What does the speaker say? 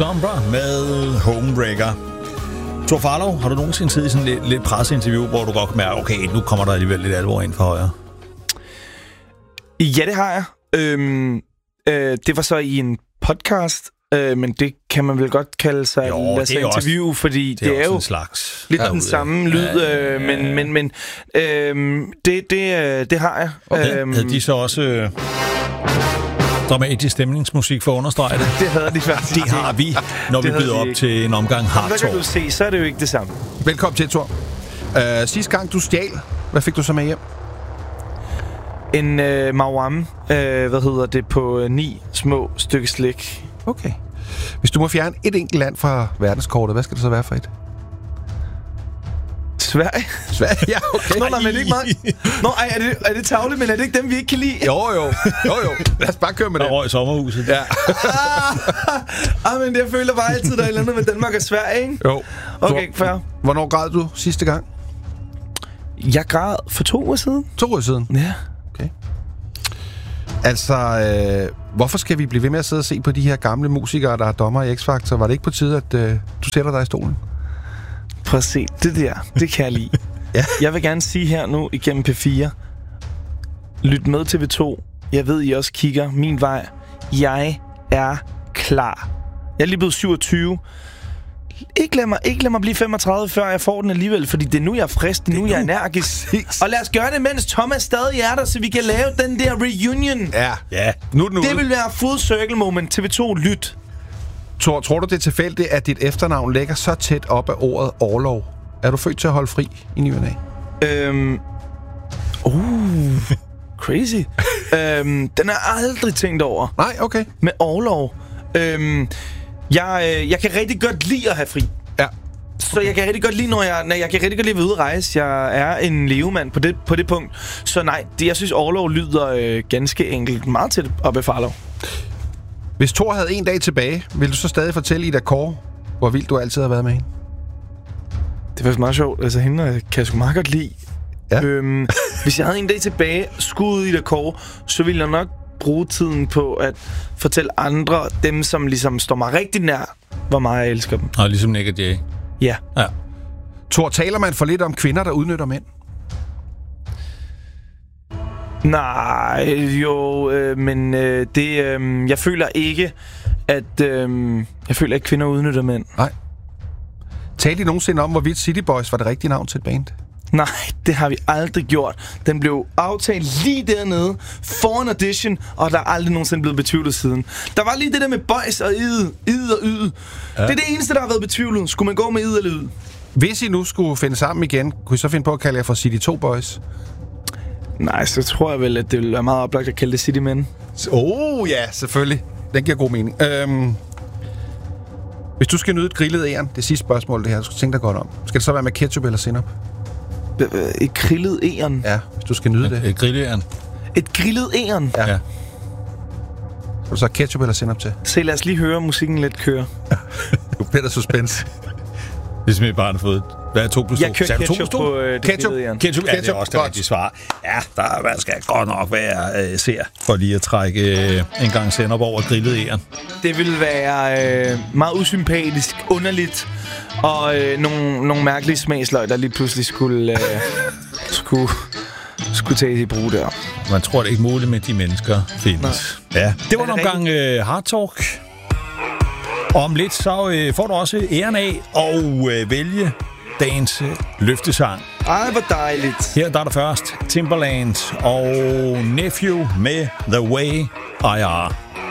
Sombra med Homebreaker. Thor Farlov, har du nogensinde siddet i sådan lidt presseinterview, hvor du godt kan mærke, okay, nu kommer der alligevel lidt alvor ind for højre? Ja, det har jeg. Det var så i en podcast, men det kan man vel godt kalde sig et interview, også, fordi det er jo en slags lidt den samme lyd, men det har jeg. Okay. Havde de så også dramatisk stemningsmusik for at understrege det? Det havde de faktisk. Det har vi, når vi byder op til en omgang hardtalk. Der kan du se, så er det jo ikke det samme. Velkommen til, Thor. Sidste gang du stjal, hvad fik du så med hjem? En Mawam, på 9 små stykker slik. Okay. Hvis du må fjerne et enkelt land fra verdenskortet, hvad skal det så være for et? Sverige? Sverige, ja, okay. Nå, men det er ikke meget. Nå, er det tavle, men er det ikke dem, vi ikke kan lide? Jo. Lad os bare køre med det. Der røg i sommerhuset. Ja. Men jeg føler bare altid, der er et eller andet med Danmark og Sverige, ikke? Jo. Okay, fair. Hvornår græd du sidste gang? Jeg græd for 2 uger siden. 2 uger siden? Ja. Okay. Altså, hvorfor skal vi blive ved med at sidde og se på de her gamle musikere, der er dommer i X-Factor? Var det ikke på tide, at du sætter dig i stolen? Prøv at se, det kan jeg lide. Ja. Jeg vil gerne sige her nu igennem P4, lyt med TV2. Jeg ved, I også kigger min vej. Jeg er klar. Jeg er lige blevet 27. Ikke lad mig blive 35, før jeg får den alligevel, fordi det er nu, jeg er frisk, det er nu, jeg er energisk. Og lad os gøre det, mens Thomas stadig er der, så vi kan lave den der reunion. Ja. Nu det vil være full circle moment. TV2, lyt. Tror du, det er tilfældigt, at dit efternavn ligger så tæt op af ordet orlov? Er du født til at holde fri i ny og næ? Crazy. Den har jeg aldrig tænkt over. Nej, okay. Med orlov. Jeg kan rigtig godt lide at have fri. Ja. Så jeg kan rigtig godt lide, når jeg kan rigtig godt lide at være ude at rejse. Jeg er en levemand på det punkt. Så nej, jeg synes, orlov lyder ganske enkelt meget tæt op af Farlov. Hvis Thor havde en dag tilbage, ville du så stadig fortælle Ida Kåre, hvor vildt du altid har været med hende? Det var meget sjovt. Altså, hende kan jeg sgu meget godt lide. Ja. Hvis jeg havde en dag tilbage, skulle Ida Kåre, så ville jeg nok bruge tiden på at fortælle andre, dem som ligesom står mig rigtig nær, hvor meget jeg elsker dem. Og ligesom Nick og Jay. Ja. Thor, taler man for lidt om kvinder, der udnytter mænd? Nej, men jeg føler ikke, at kvinder udnytter mænd. Nej. Talte I nogensinde om, hvorvidt City Boys var det rigtige navn til et band? Nej, det har vi aldrig gjort. Den blev aftalt lige dernede for en audition, og der er aldrig nogensinde blevet betvivlet siden. Der var lige det der med boys og id og yd. Ja. Det er det eneste, der har været betvivlet. Skulle man gå med id eller yd? Hvis I nu skulle finde sammen igen, kunne I så finde på at kalde jer for City 2 Boys? Nej, så tror jeg vel, at det ville være meget oplagt at kalde det City Men. Ja, selvfølgelig. Den giver god mening. Hvis du skal nyde et grillet æren, det sidste spørgsmål, det her, du skal tænke dig godt om. Skal det så være med ketchup eller sennep? Et grillet æren? Ja, hvis du skal nyde det. Et grillet æren. Et grillet æren? Ja. Skal du så ketchup eller sennep til? Se, lad os lige høre musikken lidt køre. Du bliver der suspense. Det er simpelthen bare fået. Hvad er 2 plus 2? Jeg kører ketchup på det grillet æren. Ketchup, det er også det rigtige svar. Ja, der skal godt nok være ser for lige at trække en gang sennep over grillet æren. Det ville være meget usympatisk, underligt, og nogle mærkelige smagsløg, der lige pludselig skulle tages i brug der. Man tror, det er ikke muligt med de mennesker findes. Nej. Ja, det var nogle gange Hard Talk. Og om lidt så får du også æren af at vælge dagens løftesang. Ej, hvor dejligt. Her der er der først Timbaland og Nephew med The Way I Are.